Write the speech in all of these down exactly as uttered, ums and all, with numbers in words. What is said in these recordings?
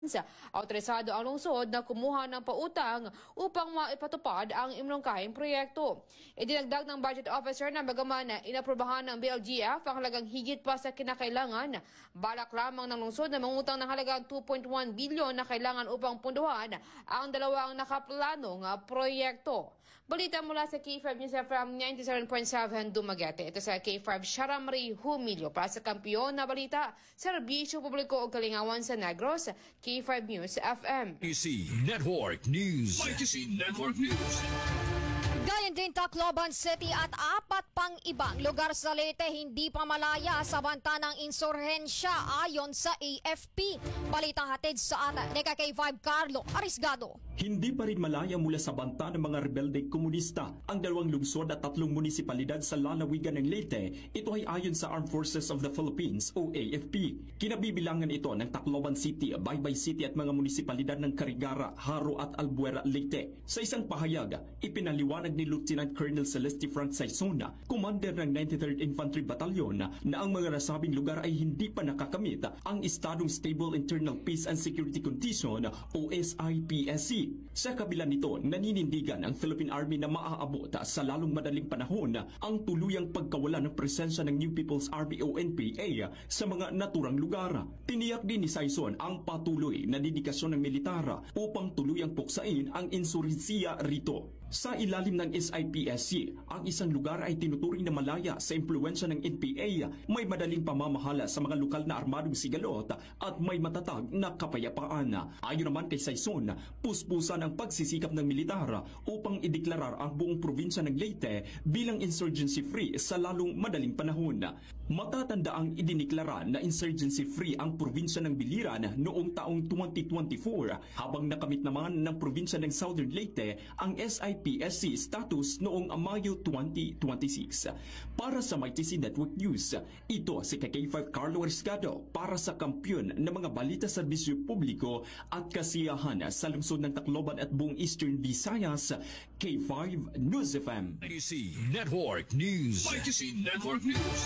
Autorisado ang lungsod na kumuha ng pautang upang maipatupad ang iminungkahing proyekto. Idinagdag ng budget officer na bagaman inaprubahan ng B L G F ang halagang higit pa sa kinakailangan, balak lamang ng lungsod na mangutang ng halagang two point one bilyon na kailangan upang punduhan ang dalawang nakaplanong proyekto. Balita mula sa K five News from ninety-seven point seven Dumaguete. Ito sa K five, Shara Marie Humilio para sa kampiyon na balita, serbisyo publiko o kalingawan sa Negros, K five News F M. Y C Network News. Y C Network News. Gayon din Tacloban City at apat pang ibang lugar sa Leyte hindi pa malaya sa banta ng insurhensya ayon sa A F P. Balitang hatid sa atin ni K five Carlo Arisgado. Hindi pa rin malaya mula sa banta ng mga rebeldeng komunista ang dalawang lungsod at tatlong munisipalidad sa lalawigan ng Leyte. Ito ay ayon sa Armed Forces of the Philippines o A F P. Kinabibilangan ito ng Tacloban City, Baybay City at mga munisipalidad ng Carigara, Haro at Albuera, Leyte. Sa isang pahayag, ipinaliwanag ni Lieutenant Colonel Celeste Frank Saizona, commander ng ninety-third Infantry Battalion, na ang mga nasabing lugar ay hindi pa nakakamit ang Estadong Stable Internal Peace and Security Condition o S I P S C. Sa kabila nito, naninindigan ang Philippine Army na maaabot sa lalong madaling panahon ang tuluyang pagkawala ng presensya ng New People's Army o N P A sa mga naturang lugar. Tiniyak din ni Saizon ang patuloy na dedikasyon ng militar upang tuluyang puksain ang insurhensiya rito. Sa ilalim ng S I P S C, ang isang lugar ay tinuturing na malaya sa impluensya ng N P A, may madaling pamamahala sa mga lokal na armadong sigalot at may matatag na kapayapaan. Ayon naman kay Saizon, puspusan ang pagsisikap ng militar upang ideklarar ang buong probinsya ng Leyte bilang insurgency-free sa lalong madaling panahon. Matatanda ang idiniklara na insurgency-free ang probinsya ng Biliran noong taong twenty twenty-four, habang nakamit naman ng probinsya ng Southern Leyte ang S I P S C status noong Mayo twenty twenty-six. Para sa Y T C Network News, ito si K five Carlo Arisgado para sa kampiyon ng mga balita serbisyo publiko at kasiyahan sa lungsod ng Tacloban at buong Eastern Visayas, K five News F M. Y C Network News. Y C Network News.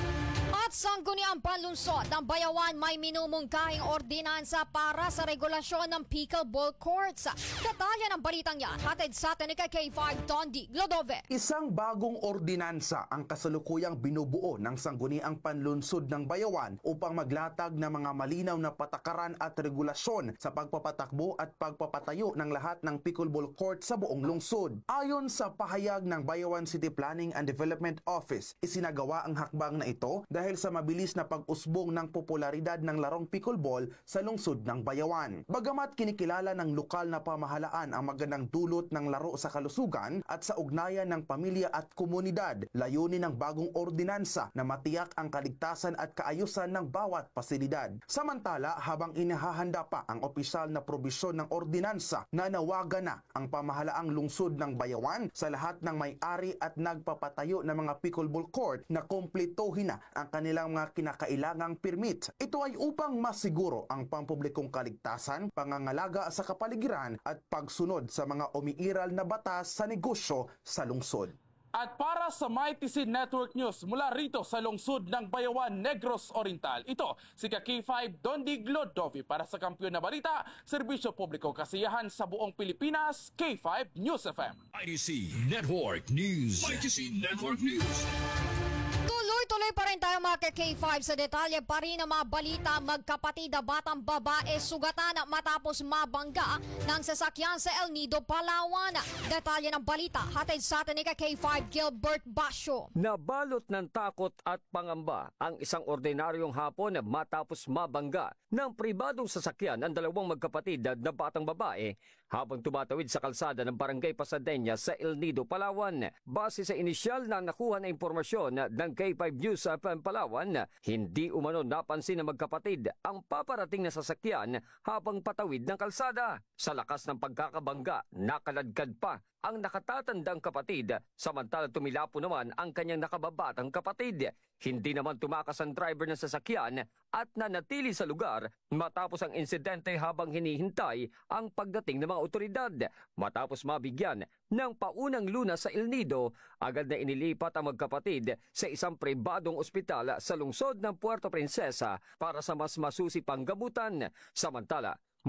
At sangguniang panlunsod ng Bayawan may minumungkahing ordinansa para sa regulasyon ng pickleball courts. Detalye ng balitang yan, hatid sa atin ni K five Tondi Glodove. Isang bagong ordinansa ang kasalukuyang binubuo ng sangguniang panlunsod ng Bayawan upang maglatag ng mga malinaw na patakaran at regulasyon sa pagpapatakbo at pagpapatayo ng lahat ng pickleball court sa buong lungsod. Ayon sa pahayag ng Bayawan City Planning and Development Office, isinagawa ang hakbang na ito dahil sa mabilis na pag-usbong ng popularidad ng larong pickleball sa lungsod ng Bayawan. Bagamat kinikilala ng lokal na pamahalaan ang magandang dulot ng laro sa kalusugan at sa ugnayan ng pamilya at komunidad, layunin ng bagong ordinansa na matiyak ang kaligtasan at kaayusan ng bawat pasilidad. Samantala, habang inihahanda pa ang opisyal na probisyon ng ordinansa, nanawagan na ang pamahalaang lungsod ng Bayawan sa lahat ng may-ari at nagpapatayo ng mga pickleball court na kumpletuhin na ang kanilang mga kinakailangang permit. Ito ay upang masiguro ang pampublikong kaligtasan, pangangalaga sa kapaligiran at pagsunod sa mga umiiral na batas sa negosyo sa lungsod. At para sa Y T C Network News mula rito sa lungsod ng Bayawan, Negros Oriental, ito si K five Dondi Glodove para sa kampiyon na balita, serbisyo publiko kasiyahan sa buong Pilipinas, K five News F M. Y T C Network News. Y T C Network News. Tuloy-tuloy pa rin tayo mga K five sa detalye pa rin ang mga balita. Magkapatid na batang babae sugatan matapos mabangga ng sasakyan sa El Nido, Palawan. Detalye ng balita hatid sa atin ni K five Gilbert Basyo. Nabalot ng takot at pangamba ang isang ordinaryong hapon matapos mabangga ng pribadong sasakyan ang dalawang magkapatid na batang babae habang tumatawid sa kalsada ng Barangay Pasadena sa El Nido, Palawan. Base sa inisyal na nakuha na impormasyon ng K five News F M Palawan, hindi umano napansin ng magkapatid ang paparating na sasakyan habang patawid ng kalsada. Sa lakas ng pagkakabangga, nakaladkad pa ang nakatatandang kapatid, samantala tumilapo naman ang kanyang nakababatang kapatid. Hindi naman tumakas ang driver ng sasakyan at nanatili sa lugar matapos ang insidente habang hinihintay ang pagdating ng mga otoridad. Matapos mabigyan ng paunang luna sa El Nido, agad na inilipat ang magkapatid sa isang pribadong ospital sa lungsod ng Puerto Princesa para sa mas masusi pang gamutan. Samantala,